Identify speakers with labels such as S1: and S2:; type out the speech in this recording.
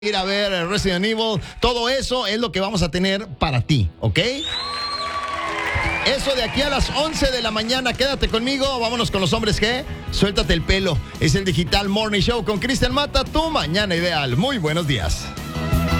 S1: ir a ver Resident Evil. Todo eso es lo que vamos a tener para ti, ¿ok? Eso de aquí a las 11 de la mañana. Quédate conmigo. Vámonos con los hombres G. Suéltate el pelo. Es el Digital Morning Show con Cristian Mata. Tu mañana ideal. Muy buenos días.